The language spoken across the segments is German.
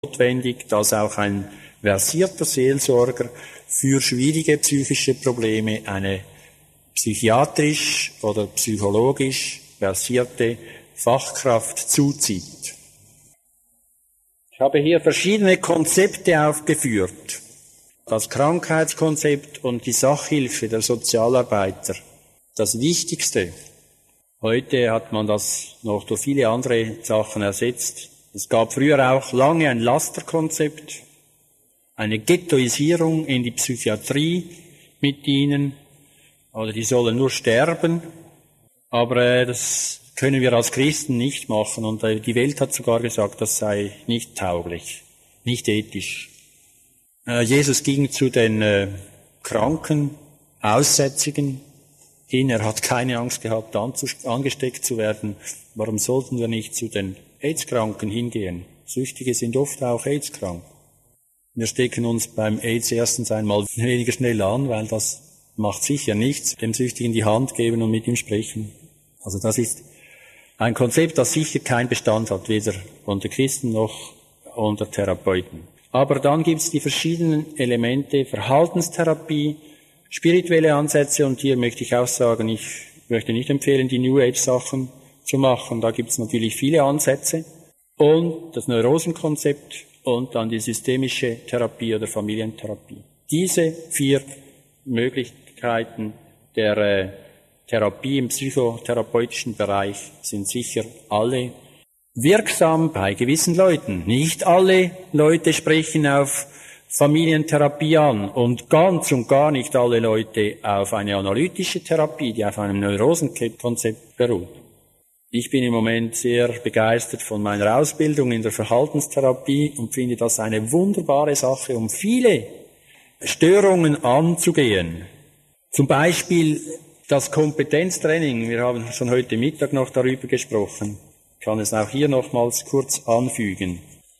notwendig, dass auch ein versierter Seelsorger für schwierige psychische Probleme eine psychiatrisch oder psychologisch versierte Fachkraft zuzieht. Ich habe hier verschiedene Konzepte aufgeführt. Das Krankheitskonzept und die Sachhilfe der Sozialarbeiter. Das Wichtigste. Heute hat man das noch durch viele andere Sachen ersetzt. Es gab früher auch lange ein Lasterkonzept, eine Ghettoisierung in die Psychiatrie mit ihnen, oder die sollen nur sterben. Aber das können wir als Christen nicht machen. Und die Welt hat sogar gesagt, das sei nicht tauglich, nicht ethisch. Jesus ging zu den Kranken, Aussätzigen hin. Er hat keine Angst gehabt, angesteckt zu werden. Warum sollten wir nicht zu den AIDS-Kranken hingehen? Süchtige sind oft auch AIDS-krank. Wir stecken uns beim AIDS erstens einmal weniger schnell an, weil das macht sicher nichts, dem Süchtigen die Hand geben und mit ihm sprechen. Also das ist ein Konzept, das sicher keinen Bestand hat, weder unter Christen noch unter Therapeuten. Aber dann gibt es die verschiedenen Elemente, Verhaltenstherapie, spirituelle Ansätze, und hier möchte ich auch sagen, ich möchte nicht empfehlen, die New Age-Sachen zu machen. Da gibt es natürlich viele Ansätze. Und das Neurosenkonzept und dann die systemische Therapie oder Familientherapie. Diese 4 Möglichkeiten der Therapie im psychotherapeutischen Bereich sind sicher alle wirksam bei gewissen Leuten. Nicht alle Leute sprechen auf Familientherapie an und ganz und gar nicht alle Leute auf eine analytische Therapie, die auf einem Neurosenkonzept beruht. Ich bin im Moment sehr begeistert von meiner Ausbildung in der Verhaltenstherapie und finde das eine wunderbare Sache, um viele Störungen anzugehen. Zum Beispiel das Kompetenztraining. Wir haben schon heute Mittag noch darüber gesprochen. Ich kann es auch hier nochmals kurz anfügen.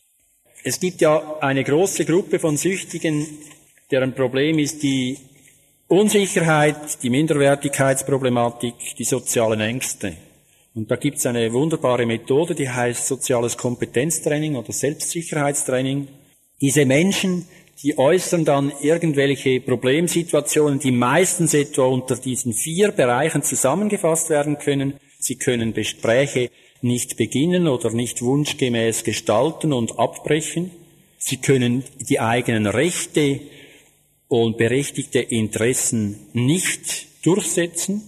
Es gibt ja eine große Gruppe von Süchtigen, deren Problem ist die Unsicherheit, die Minderwertigkeitsproblematik, die sozialen Ängste. Und da gibt es eine wunderbare Methode, die heißt soziales Kompetenztraining oder Selbstsicherheitstraining. Diese Menschen, die äußern dann irgendwelche Problemsituationen, die meistens etwa unter diesen 4 Bereichen zusammengefasst werden können. Sie können Gespräche nicht beginnen oder nicht wunschgemäß gestalten und abbrechen. Sie können die eigenen Rechte und berechtigte Interessen nicht durchsetzen.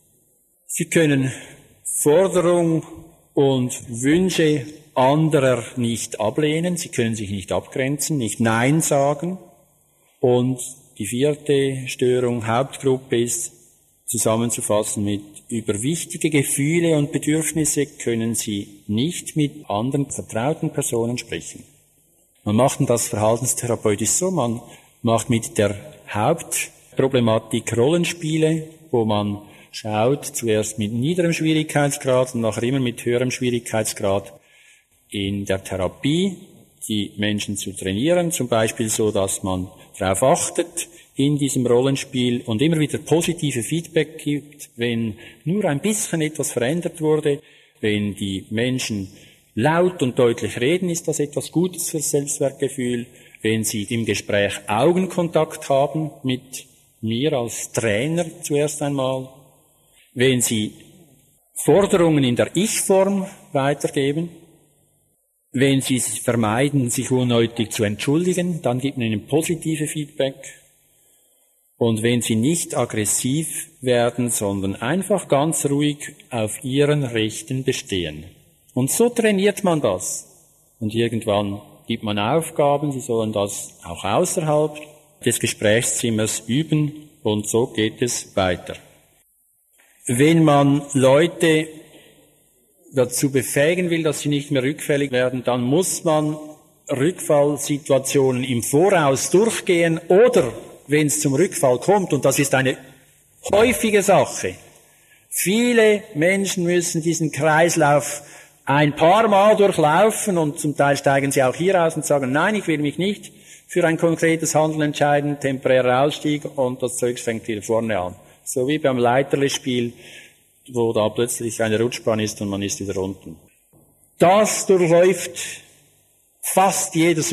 Sie können Forderungen und Wünsche anderer nicht ablehnen. Sie können sich nicht abgrenzen, nicht Nein sagen. Und die 4. Störung, Hauptgruppe, ist zusammenzufassen mit: Über wichtige Gefühle und Bedürfnisse können Sie nicht mit anderen vertrauten Personen sprechen. Man macht das verhaltenstherapeutisch so, man macht mit der Hauptproblematik Rollenspiele, wo man schaut, zuerst mit niederem Schwierigkeitsgrad und nachher immer mit höherem Schwierigkeitsgrad in der Therapie die Menschen zu trainieren, zum Beispiel so, dass man darauf achtet in diesem Rollenspiel und immer wieder positive Feedback gibt, wenn nur ein bisschen etwas verändert wurde, wenn die Menschen laut und deutlich reden, ist das etwas Gutes für das Selbstwertgefühl, wenn sie im Gespräch Augenkontakt haben mit mir als Trainer zuerst einmal, wenn sie Forderungen in der Ich-Form weitergeben, wenn sie vermeiden, sich unnötig zu entschuldigen, dann gibt man ihnen positive Feedback. Und wenn sie nicht aggressiv werden, sondern einfach ganz ruhig auf ihren Rechten bestehen. Und so trainiert man das. Und irgendwann gibt man Aufgaben, sie sollen das auch außerhalb des Gesprächszimmers üben, und so geht es weiter. Wenn man Leute dazu befähigen will, dass sie nicht mehr rückfällig werden, dann muss man Rückfallsituationen im Voraus durchgehen oder, wenn es zum Rückfall kommt, und das ist eine häufige Sache, viele Menschen müssen diesen Kreislauf ein paar Mal durchlaufen und zum Teil steigen sie auch hier aus und sagen, nein, ich will mich nicht für ein konkretes Handeln entscheiden, temporärer Ausstieg, und das Zeugs fängt wieder vorne an. So wie beim Leiterli-Spiel, wo da plötzlich eine Rutschbahn ist und man ist wieder unten. Das durchläuft Fast jeder